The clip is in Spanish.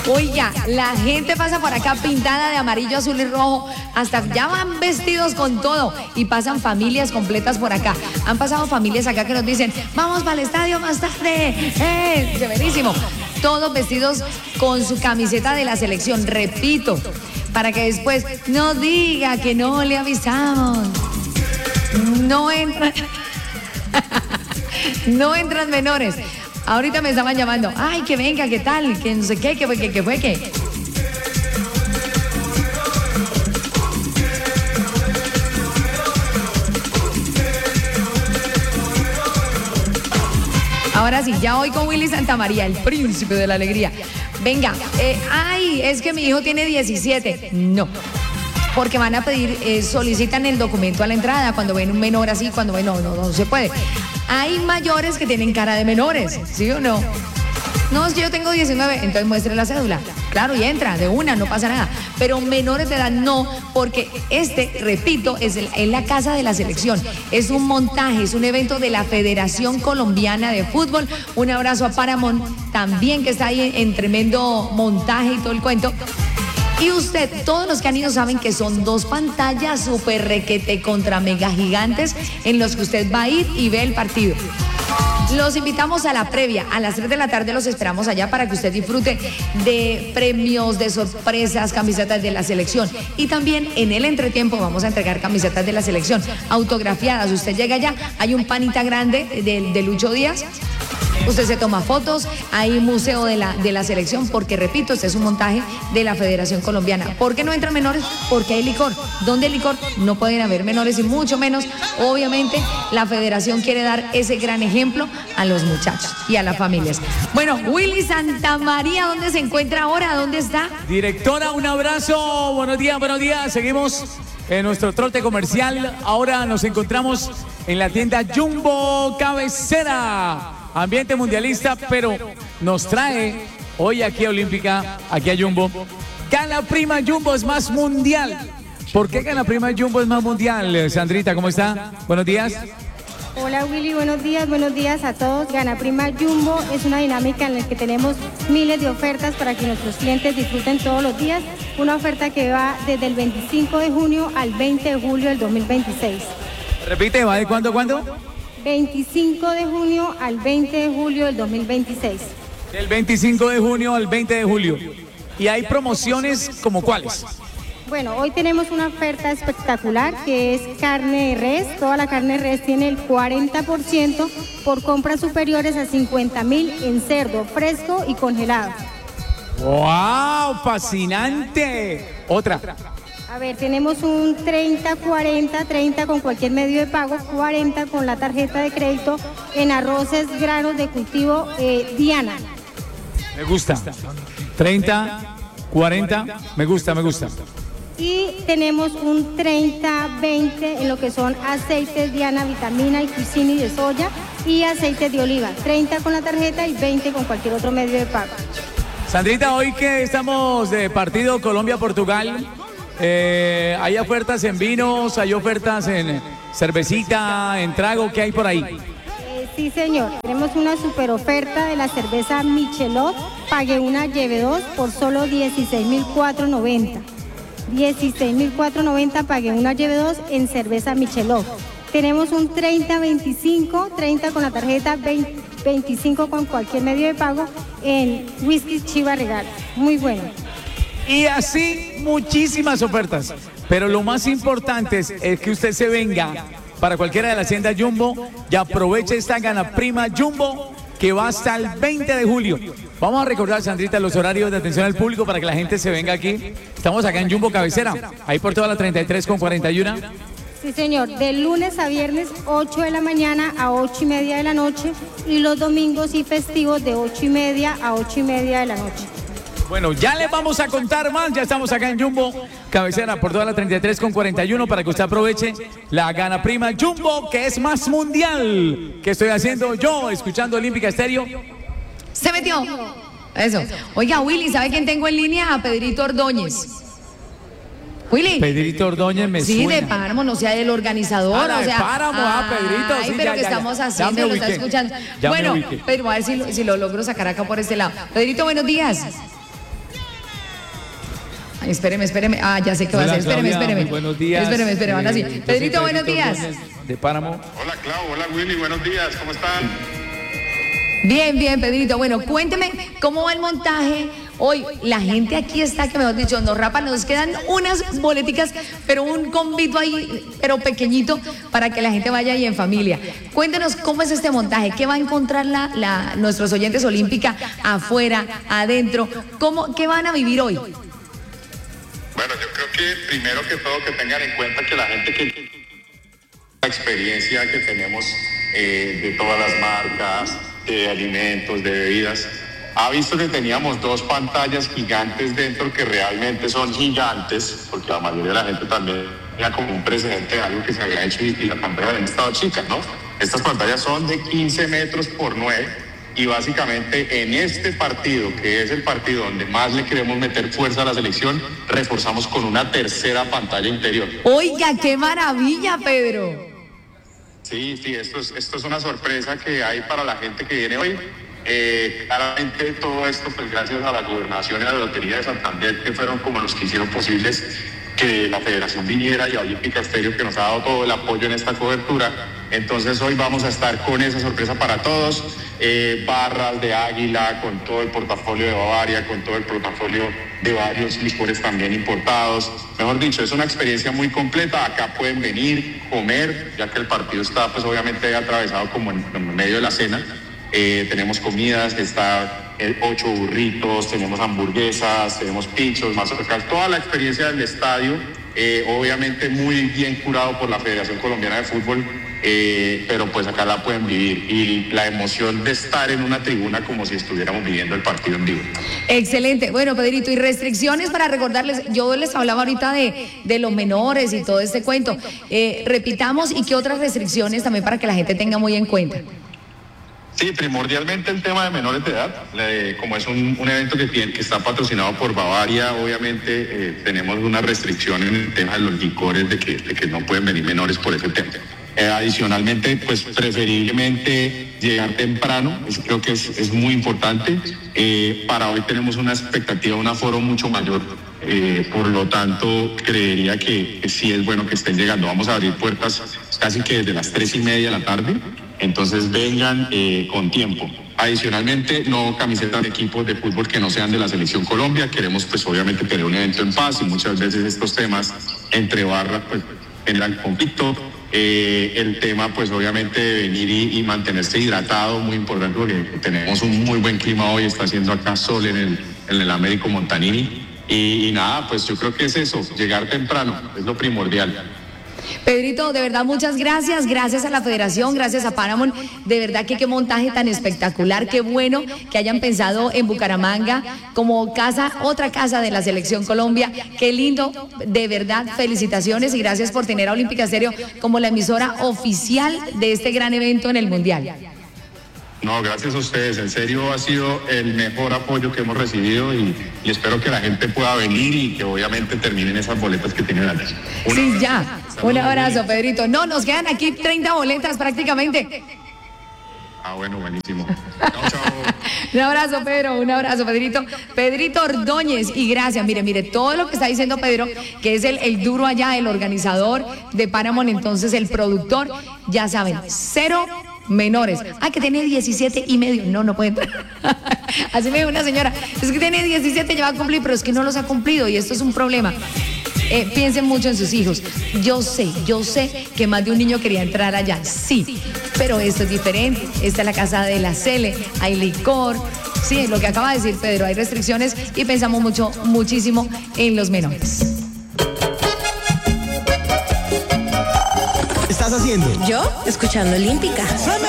Oiga, la gente pasa por acá pintada de amarillo, azul y rojo, hasta ya van vestidos con todo y pasan familias completas por acá. Han pasado familias acá que nos dicen, vamos para el estadio más tarde. Chéverísimo. Todos vestidos con su camiseta de la selección, repito, para que después no diga que no le avisamos. No entran, no entran menores. Ahorita me estaban llamando, ay, que venga, ¿qué tal? Que no sé qué, que fue, que. Ahora sí, ya voy con Willy Santamaría, el príncipe de la alegría. Venga, ay, es que mi hijo tiene 17. No, porque van a pedir, solicitan el documento a la entrada cuando ven un menor así, cuando ven, no se puede. Hay mayores que tienen cara de menores, ¿sí o no? No, es que yo tengo 19, entonces muestre la cédula. Claro, y entra, de una, no pasa nada. Pero menores de edad no, porque repito, es la casa de la selección. Es un montaje, es un evento de la Federación Colombiana de Fútbol. Un abrazo a Paramount también, que está ahí en tremendo montaje y todo el cuento. Y usted, todos los que han ido saben que son 2 pantallas súper requete contra mega gigantes en los que usted va a ir y ve el partido. Los invitamos a la previa, a las 3 de la tarde los esperamos allá para que usted disfrute de premios, de sorpresas, camisetas de la selección. Y también en el entretiempo vamos a entregar camisetas de la selección, autografiadas. Usted llega allá, hay un panita grande de Lucho Díaz. Usted se toma fotos, hay museo de la selección, porque repito, este es un montaje de la Federación Colombiana. ¿Por qué no entran menores? Porque hay licor. ¿Dónde hay licor? No pueden haber menores y mucho menos, obviamente, la Federación quiere dar ese gran ejemplo a los muchachos y a las familias. Bueno, Willy Santamaría, ¿dónde se encuentra ahora? ¿Dónde está? Directora, un abrazo. Buenos días. Seguimos en nuestro trote comercial. Ahora nos encontramos en la tienda Jumbo Cabecera. Ambiente mundialista, pero nos trae hoy aquí a Olímpica, aquí a Jumbo. Gana Prima Jumbo es más mundial. ¿Por qué Gana Prima Jumbo es más mundial? Sandrita, ¿cómo está? Buenos días. Hola Willy, buenos días a todos. Gana Prima Jumbo es una dinámica en la que tenemos miles de ofertas para que nuestros clientes disfruten todos los días. Una oferta que va desde el 25 de junio al 20 de julio del 2026. Repite, ¿va de cuándo? 25 de junio al 20 de julio del 2026. Del 25 de junio al 20 de julio. ¿Y hay promociones como cuáles? Bueno, hoy tenemos una oferta espectacular que es carne de res. Toda la carne de res tiene el 40% por compras superiores a 50.000 en cerdo fresco y congelado. ¡Wow! ¡Fascinante! Otra. A ver, tenemos un 30 con cualquier medio de pago, 40 con la tarjeta de crédito en arroces, granos de cultivo Diana. Me gusta. 30, 40, me gusta. Y tenemos un 30-20 en lo que son aceites Diana, vitamina y cuisine de soya y aceites de oliva. 30 con la tarjeta y 20 con cualquier otro medio de pago. Sandrita, hoy que estamos de partido Colombia-Portugal, hay ofertas en vinos, hay ofertas en cervecita, en trago, ¿qué hay por ahí? Sí, señor. Tenemos una super oferta de la cerveza Michelot. Pague una, lleve 2 por solo 16.490. 16.490, pague una, lleve 2 en cerveza Michelot. Tenemos un 30-25, 30 con la tarjeta, 25 con cualquier medio de pago en whisky Chiva Regal. Muy bueno. Y así muchísimas ofertas. Pero lo más importante es que usted se venga para cualquiera de las tiendas Jumbo y aproveche esta Gana Prima Jumbo que va hasta el 20 de julio. Vamos a recordar, Sandrita, los horarios de atención al público para que la gente se venga aquí. Estamos acá en Jumbo Cabecera, ahí por toda la 33 con 41. Sí, señor, de lunes a viernes, 8 de la mañana a 8:30 de la noche y los domingos y festivos de 8:30 a 8:30 de la noche. Bueno, ya les vamos a contar más. Ya estamos acá en Jumbo Cabecera por toda la 33 con 41 para que usted aproveche la Gana Prima Jumbo, que es más mundial. ¿Qué estoy haciendo yo? Escuchando Olímpica Estéreo. Se metió. Eso. Oiga, Willy, ¿sabe quién tengo en línea? A Pedrito Ordóñez. Willy. Pedrito Ordóñez me sí, suena. De Páramo, no sea del organizador, Ah, o sea. de Páramo, Pedrito. Ay, Sí, pero ya, ¿qué ya, estamos ya. haciendo? Ya me Lo está ubiqué. escuchando. Ya Bueno, me ubiqué. pero a ver si lo logro sacar acá por este lado. Pedrito, buenos días. Espéreme. Ah, ya sé qué va a hacer. Espéreme. Buenos días. Espéreme, ahora sí. Pedrito, buenos días. De Páramo. Hola, Clau. Hola, Willy. Buenos días. ¿Cómo están? Bien, Pedrito. Bueno, cuénteme cómo va el montaje. Hoy la gente aquí está, que mejor dicho, nos rapan, nos quedan unas boleticas, pero un convito ahí, pero pequeñito, para que la gente vaya ahí en familia. Cuéntenos cómo es este montaje, qué va a encontrar nuestros oyentes Olímpica afuera, adentro, qué van a vivir hoy. Bueno, yo creo que primero que todo que tengan en cuenta que la gente que la experiencia que tenemos de todas las marcas, de alimentos, de bebidas, ha visto que teníamos 2 pantallas gigantes dentro que realmente son gigantes, porque la mayoría de la gente también tenía como un precedente de algo que se había hecho y la pantalla había estado chica, ¿no? Estas pantallas son de 15 metros por 9 y básicamente en este partido, que es el partido donde más le queremos meter fuerza a la selección, reforzamos con una tercera pantalla interior. Oiga, qué maravilla, Pedro. Sí, esto es una sorpresa que hay para la gente que viene hoy. Claramente todo esto, pues gracias a la Gobernación y a la Lotería de Santander, que fueron como los que hicieron posibles que la Federación viniera y a Olímpica Estéreo, que nos ha dado todo el apoyo en esta cobertura. Entonces hoy vamos a estar con esa sorpresa para todos, barras de Águila, con todo el portafolio de Bavaria, con todo el portafolio de varios licores también importados. Mejor dicho, es una experiencia muy completa. Acá pueden venir, comer, ya que el partido está pues obviamente atravesado como en medio de la cena. Tenemos comidas, está 8 burritos, tenemos hamburguesas, tenemos pinchos, mazorcas, toda la experiencia del estadio, obviamente muy bien curado por la Federación Colombiana de Fútbol, pero pues acá la pueden vivir y la emoción de estar en una tribuna como si estuviéramos viviendo el partido en vivo. Excelente. Bueno, Pedrito, y restricciones para recordarles, yo les hablaba ahorita de los menores y todo este cuento. Repitamos, y qué otras restricciones también para que la gente tenga muy en cuenta. Sí, primordialmente el tema de menores de edad, como es un evento que está patrocinado por Bavaria, obviamente tenemos una restricción en el tema de los licores, de que no pueden venir menores por ese tema. Adicionalmente, pues preferiblemente llegar temprano, eso creo que es muy importante. Para hoy tenemos una expectativa, un aforo mucho mayor, por lo tanto creería que sí es bueno que estén llegando. Vamos a abrir puertas casi que desde las 3:30 de la tarde. Entonces vengan con tiempo. Adicionalmente, no camisetas de equipos de fútbol que no sean de la Selección Colombia. Queremos pues obviamente tener un evento en paz y muchas veces estos temas entre barras pues generan conflicto. El tema pues obviamente de venir y mantenerse hidratado, muy importante porque tenemos un muy buen clima hoy, está haciendo acá sol en el Américo Montanini. Y nada, pues yo creo que es eso, llegar temprano, es lo primordial. Pedrito, de verdad muchas gracias, gracias a la Federación, gracias a Paramount, de verdad que qué montaje tan espectacular, qué bueno que hayan pensado en Bucaramanga como casa, otra casa de la Selección Colombia, qué lindo, de verdad, felicitaciones y gracias por tener a Olímpica Estéreo como la emisora oficial de este gran evento en el Mundial. No, gracias a ustedes, en serio ha sido el mejor apoyo que hemos recibido y espero que la gente pueda venir y que obviamente terminen esas boletas que tienen antes. Sí, ya, un abrazo, Pedrito. No, nos quedan aquí 30 boletas prácticamente. Ah, bueno, buenísimo. Chao. Un abrazo, Pedro, un abrazo, Pedrito. Pedrito Ordóñez, y gracias. Mire, todo lo que está diciendo Pedro, que es el duro allá, el organizador de Paramount, entonces el productor, ya saben, 0 menores. Que tiene 17,5. No puede entrar. Así me dijo una señora, es que tiene 17, ya va a cumplir, pero es que no los ha cumplido y esto es un problema. Piensen mucho en sus hijos. Yo sé que más de un niño quería entrar allá, sí, pero esto es diferente. Esta es la casa de la Cele, hay licor. Sí, lo que acaba de decir Pedro, hay restricciones y pensamos muchísimo en los menores. ¿Qué estás haciendo? ¿Yo? Escuchando Olímpica.